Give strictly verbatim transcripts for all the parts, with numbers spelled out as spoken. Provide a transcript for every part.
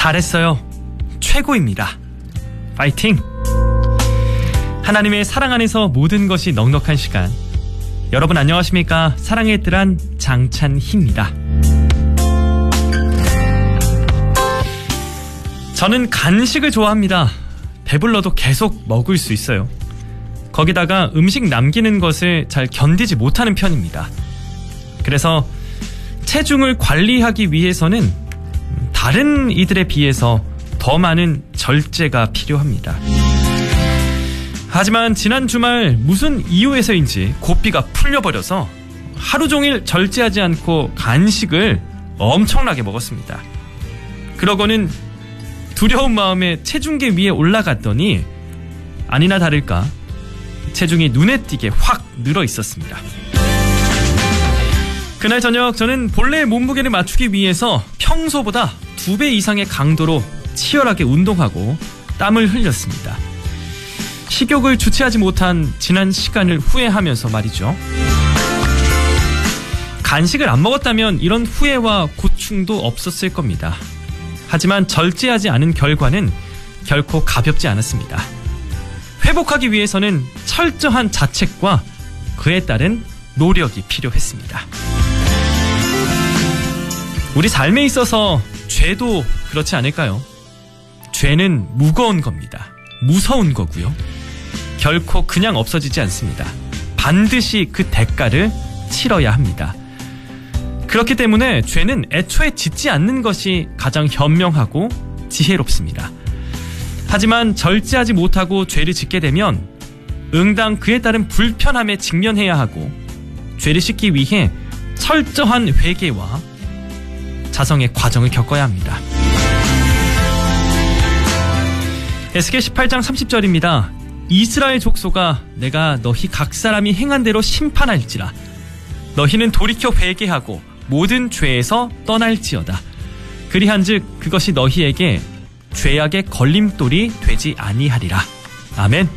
잘했어요. 최고입니다. 파이팅! 하나님의 사랑 안에서 모든 것이 넉넉한 시간. 여러분 안녕하십니까? 사랑의 뜰한 장찬희입니다. 저는 간식을 좋아합니다. 배불러도 계속 먹을 수 있어요. 거기다가 음식 남기는 것을 잘 견디지 못하는 편입니다. 그래서 체중을 관리하기 위해서는 다른 이들에 비해서 더 많은 절제가 필요합니다. 하지만 지난 주말 무슨 이유에서인지 고삐가 풀려버려서 하루 종일 절제하지 않고 간식을 엄청나게 먹었습니다. 그러고는 두려운 마음에 체중계 위에 올라갔더니 아니나 다를까 체중이 눈에 띄게 확 늘어 있었습니다. 그날 저녁 저는 본래의 몸무게를 맞추기 위해서 평소보다 두 배 이상의 강도로 치열하게 운동하고 땀을 흘렸습니다. 식욕을 주체하지 못한 지난 시간을 후회하면서 말이죠. 간식을 안 먹었다면 이런 후회와 고충도 없었을 겁니다. 하지만 절제하지 않은 결과는 결코 가볍지 않았습니다. 회복하기 위해서는 철저한 자책과 그에 따른 노력이 필요했습니다. 우리 삶에 있어서 죄도 그렇지 않을까요? 죄는 무거운 겁니다. 무서운 거고요. 결코 그냥 없어지지 않습니다. 반드시 그 대가를 치러야 합니다. 그렇기 때문에 죄는 애초에 짓지 않는 것이 가장 현명하고 지혜롭습니다. 하지만 절제하지 못하고 죄를 짓게 되면 응당 그에 따른 불편함에 직면해야 하고 죄를 씻기 위해 철저한 회개와 자성의 과정을 겪어야 합니다. 에스겔 십팔 장 삼십 절입니다. 이스라엘 족속아 내가 너희 각 사람이 행한 대로 심판할지라 너희는 돌이켜 회개하고 모든 죄에서 떠날지어다. 그리한즉 그것이 너희에게 죄악의 걸림돌이 되지 아니하리라. 아멘.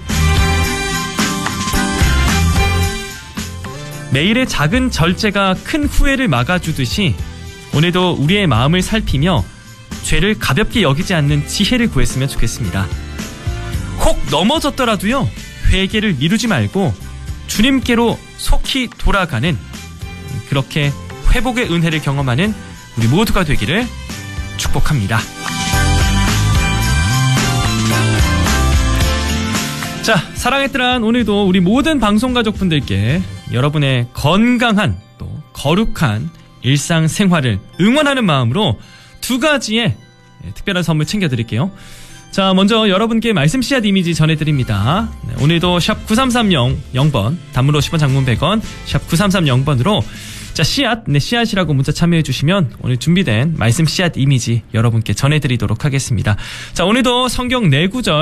매일의 작은 절제가 큰 후회를 막아주듯이 오늘도 우리의 마음을 살피며 죄를 가볍게 여기지 않는 지혜를 구했으면 좋겠습니다. 혹 넘어졌더라도요 회개를 미루지 말고 주님께로 속히 돌아가는 그렇게 회복의 은혜를 경험하는 우리 모두가 되기를 축복합니다. 자, 사랑의 뜰한 오늘도 우리 모든 방송가족분들께 여러분의 건강한 또 거룩한 일상생활을 응원하는 마음으로 두 가지의 특별한 선물 챙겨드릴게요. 자, 먼저 여러분께 말씀 씨앗 이미지 전해드립니다. 네, 오늘도 샵 구삼삼영 번 단문 오십 원 장문 백 원 샵 구삼삼영 번으로 자 씨앗 네 씨앗이라고 문자 참여해주시면 오늘 준비된 말씀 씨앗 이미지 여러분께 전해드리도록 하겠습니다. 자, 오늘도 성경 네 구절